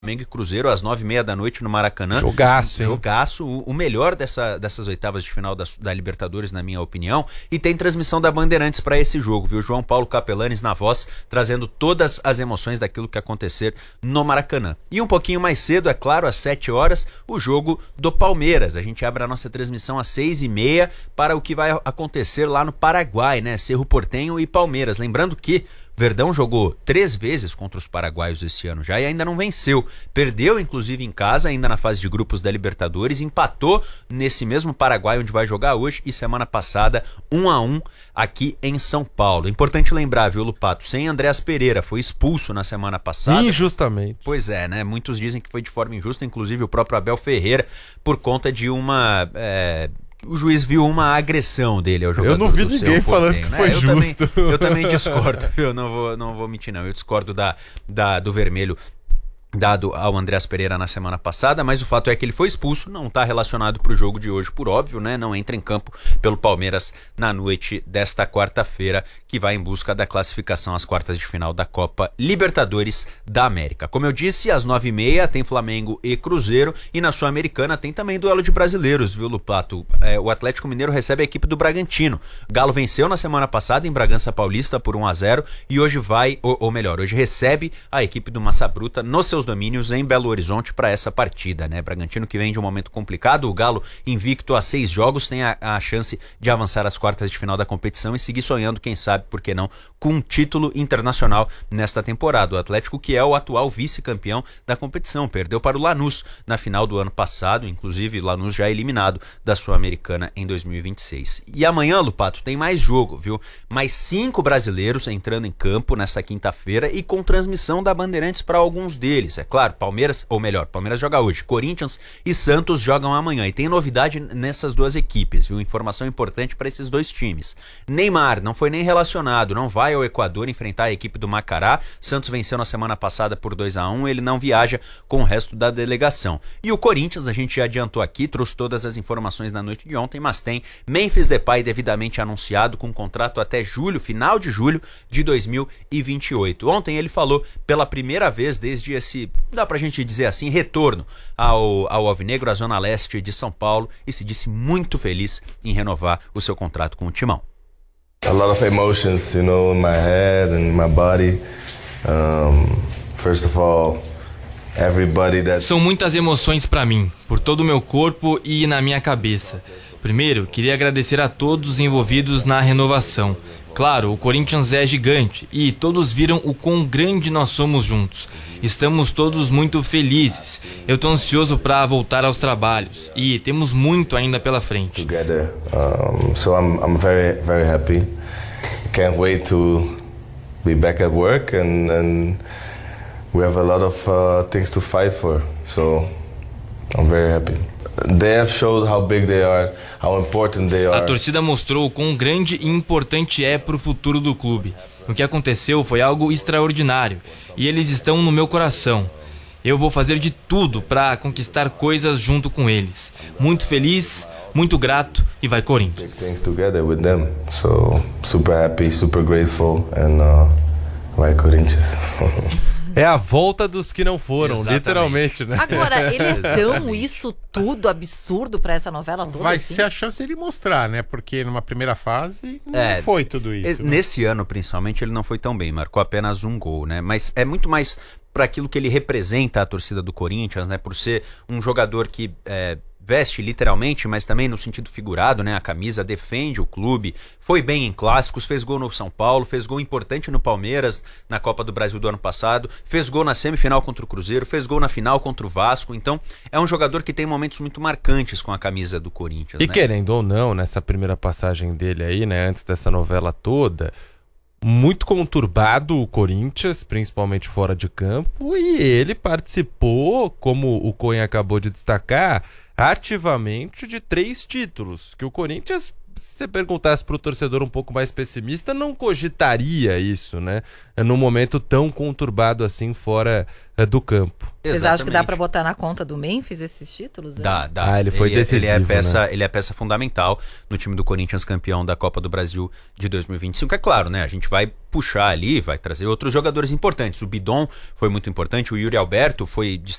Flamengo e Cruzeiro às 9h30 da noite no Maracanã. Jogaço, hein? Jogaço, o melhor dessas oitavas de final da Libertadores, na minha opinião. E tem transmissão da Bandeirantes para esse jogo, viu? João Paulo Capelanes na voz, trazendo todas as emoções daquilo que acontecer no Maracanã. E um pouquinho mais cedo, é claro, às 7 horas, o jogo do Palmeiras. A gente abre a nossa transmissão às 6h30 para o que vai acontecer lá no Paraguai, né? Cerro Porteño e Palmeiras. Lembrando que Verdão jogou 3 vezes contra os paraguaios esse ano já e ainda não venceu. Perdeu, inclusive, em casa, ainda na fase de grupos da Libertadores. Empatou nesse mesmo Paraguai onde vai jogar hoje e semana passada 1-1 aqui em São Paulo. Importante lembrar, viu, Lupato? Sem Andréas Pereira, foi expulso na semana passada. Injustamente. Pois é, né? Muitos dizem que foi de forma injusta, inclusive o próprio Abel Ferreira, por conta de uma... O juiz viu uma agressão dele ao jogador. Eu não vi ninguém falando que foi justo. Eu também discordo, eu não vou mentir não. Eu discordo do vermelho dado ao Andréas Pereira na semana passada, mas o fato é que ele foi expulso, não está relacionado para o jogo de hoje, por óbvio, né? Não entra em campo pelo Palmeiras na noite desta quarta-feira, que vai em busca da classificação às quartas de final da Copa Libertadores da América. Como eu disse, às 9h30 tem Flamengo e Cruzeiro, e na Sul-Americana tem também duelo de brasileiros, viu, Lupato? O Atlético Mineiro recebe a equipe do Bragantino. Galo venceu na semana passada em Bragança Paulista por 1-0 e hoje hoje recebe a equipe do Massa Bruta nos seus domínios em Belo Horizonte para essa partida, né? Bragantino, que vem de um momento complicado, o Galo invicto a 6 jogos, tem a chance de avançar às quartas de final da competição e seguir sonhando, quem sabe, por que não, com um título internacional nesta temporada. O Atlético, que é o atual vice-campeão da competição, perdeu para o Lanús na final do ano passado, inclusive Lanús já eliminado da Sul-Americana em 2026. E amanhã, Lupato, tem mais jogo, viu? Mais 5 brasileiros entrando em campo nessa quinta-feira e com transmissão da Bandeirantes para alguns deles. É claro, Palmeiras joga hoje, Corinthians e Santos jogam amanhã, e tem novidade nessas duas equipes, viu? Informação importante para esses dois times. Neymar não foi nem relacionado, não vai ao Equador enfrentar a equipe do Macará. Santos venceu na semana passada por 2-1, ele não viaja com o resto da delegação. E o Corinthians, a gente já adiantou aqui, trouxe todas as informações na noite de ontem, mas tem Memphis Depay devidamente anunciado com contrato até final de julho de 2028. Ontem ele falou pela primeira vez desde esse, dá pra gente dizer assim, retorno ao Alvinegro, à Zona Leste de São Paulo, e se disse muito feliz em renovar o seu contrato com o Timão. A lot of emotions, in my head and my body. First of all, everybody that... São muitas emoções para mim, por todo o meu corpo e na minha cabeça. Primeiro, queria agradecer a todos os envolvidos na renovação. Claro, o Corinthians é gigante e todos viram o quão grande nós somos juntos. Estamos todos muito felizes. Eu estou ansioso para voltar aos trabalhos e temos muito ainda pela frente. Together, so I'm very, very happy. Can't wait to be back at work and we have a lot of things to fight for. So I'm very happy. They have showed how big they are, how important they are. A torcida mostrou o quão grande e importante é para o futuro do clube. O que aconteceu foi algo extraordinário e eles estão no meu coração. Eu vou fazer de tudo para conquistar coisas junto com eles. Muito feliz, muito grato e vai Corinthians. Things together with them. So super happy, super grateful and vai Corinthians. É a volta dos que não foram, exatamente. Literalmente, né? Agora, ele é tão isso tudo absurdo pra essa novela toda? Vai assim? ser a chance dele mostrar, né? Porque numa primeira fase não foi tudo isso. Nesse ano, principalmente, ele não foi tão bem. Marcou apenas um gol, né? Mas é muito mais para aquilo que ele representa a torcida do Corinthians, né? Por ser um jogador que veste literalmente, mas também no sentido figurado, né? A camisa defende o clube, foi bem em clássicos, fez gol no São Paulo, fez gol importante no Palmeiras na Copa do Brasil do ano passado, fez gol na semifinal contra o Cruzeiro, fez gol na final contra o Vasco. Então é um jogador que tem momentos muito marcantes com a camisa do Corinthians, e né? Querendo ou não, nessa primeira passagem dele aí, né, antes dessa novela toda, muito conturbado o Corinthians, principalmente fora de campo, e ele participou, como o Cunha acabou de destacar, ativamente de 3 títulos, que o Corinthians se você perguntasse pro torcedor um pouco mais pessimista, não cogitaria isso, né? Num momento tão conturbado assim fora do campo. Vocês acham que dá pra botar na conta do Memphis esses títulos? Né? Dá. Ele foi decisivo, Ele é peça fundamental no time do Corinthians, campeão da Copa do Brasil de 2025. É claro, né? A gente vai puxar ali, vai trazer outros jogadores importantes. O Bidon foi muito importante, o Yuri Alberto foi